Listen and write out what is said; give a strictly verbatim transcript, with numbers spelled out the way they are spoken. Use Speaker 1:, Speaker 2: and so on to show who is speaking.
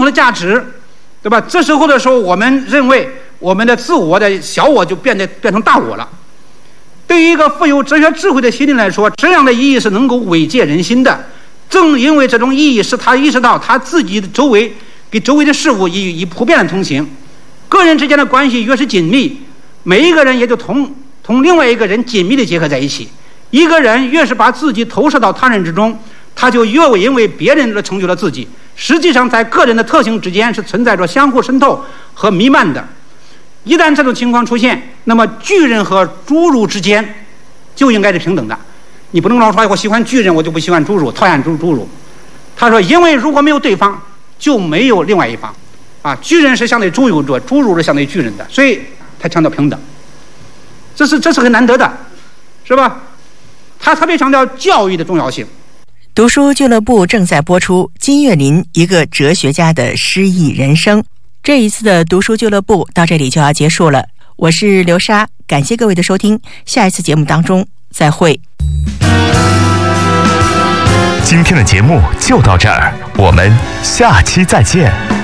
Speaker 1: 的价值，对吧？这时候的时候，我们认为我们的自我的小我就变得变成大我了。对于一个富有哲学智慧的心灵来说，这样的意义是能够慰藉人心的。正因为这种意义，使他意识到他自己的周围给周围的事物以以普遍的同情。个人之间的关系越是紧密，每一个人也就同同另外一个人紧密的结合在一起。一个人越是把自己投射到他人之中，他就越因为别人而成就了自己。实际上，在个人的特性之间是存在着相互渗透和弥漫的。一旦这种情况出现，那么巨人和侏儒之间就应该是平等的。你不能老说我喜欢巨人，我就不喜欢侏儒，讨厌侏侏儒。他说，因为如果没有对方，就没有另外一方。啊，巨人是相对侏儒者，侏儒是相对巨人的，所以他强调平等。这是这是很难得的，是吧？他特别强调教育的重要性。
Speaker 2: 读书俱乐部正在播出金岳霖一个哲学家的诗意人生。这一次的读书俱乐部到这里就要结束了，我是刘莎，感谢各位的收听，下一次节目当中再会。
Speaker 3: 今天的节目就到这儿，我们下期再见。